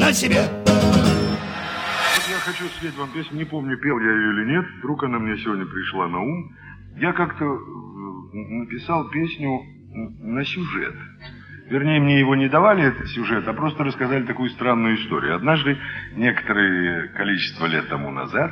на себе. Я хочу спеть вам песню, не помню, пел я ее или нет, вдруг она мне сегодня пришла на ум. Я как-то написал песню на сюжет. Вернее, мне его не давали, этот сюжет, а просто рассказали такую странную историю. Однажды, некоторое количество лет тому назад,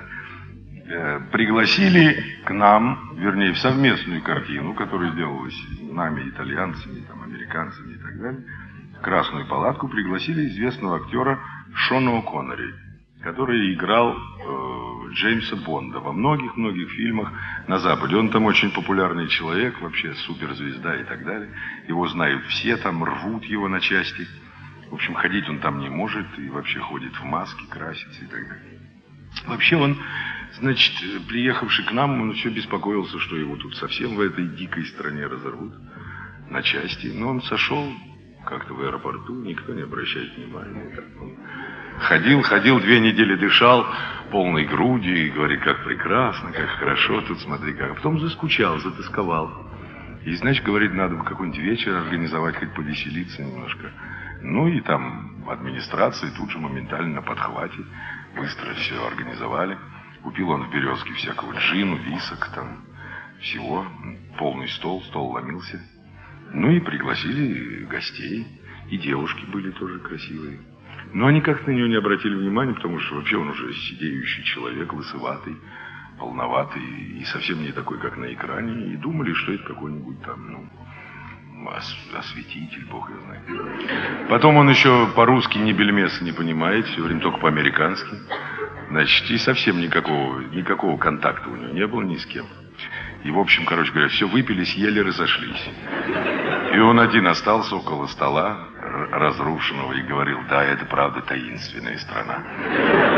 пригласили к нам, вернее, в совместную картину, которая сделалась нами, итальянцами, там, американцами и так далее, в Красную палатку пригласили известного актера Шона О'Коннери, который играл Джеймса Бонда во многих-многих фильмах на Западе. Он там очень популярный человек, вообще суперзвезда и так далее. Его знают все, там рвут его на части. В общем, ходить он там не может и вообще ходит в маске, красится и так далее. Вообще он, значит, приехавший к нам, он все беспокоился, что его тут совсем в этой дикой стране разорвут на части. Но он сошел как-то в аэропорту, никто не обращает внимания. Ходил, 2 недели дышал полной грудью и говорит, как прекрасно, как хорошо тут, смотри как. А потом заскучал, затасковал. И, значит, говорит, надо бы какой-нибудь вечер организовать, хоть повеселиться немножко. Ну и там администрация тут же моментально на подхвате. Быстро все организовали. Купил он в Березке всякого джину, висок, там всего. Полный стол ломился. Ну и пригласили гостей. И девушки были тоже красивые. Но они как-то на него не обратили внимания, потому что вообще он уже сидеющий человек, лысоватый, полноватый и совсем не такой, как на экране. И думали, что это какой-нибудь там, осветитель, бог его знает. Потом он еще по-русски ни бельмеса не понимает, все время только по-американски. Значит, и совсем никакого контакта у него не было ни с кем. И, в общем, короче говоря, все выпили, съели, разошлись. И он один остался около стола разрушенного и говорил, да, это правда таинственная страна.